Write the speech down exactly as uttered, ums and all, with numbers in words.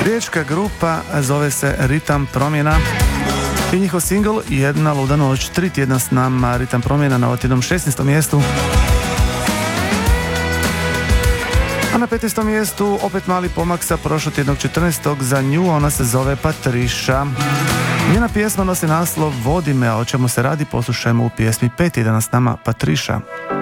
Riječka grupa zove se Ritam promjena i njihov singl Jedna luda noć. Tri tjedna s nama Ritam promjena na ovotjednom šesnaestom mjestu. A na petnaestom mjestu opet mali pomak sa prošlotjednog četrnaestog za nju, ona se zove Patriša. Njena pjesma nosi naslov Vodi me, a o čemu se radi poslušajmo u pjesmi Pet tjedana s nama Patriša.